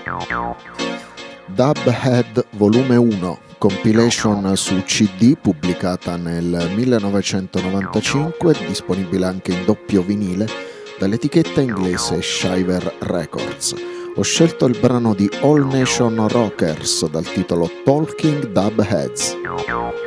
Dubhead Volume 1, compilation su CD pubblicata nel 1995, disponibile anche in doppio vinile dall'etichetta inglese Shiver Records. Ho scelto il brano di All Nation Rockers dal titolo Talking Dubheads.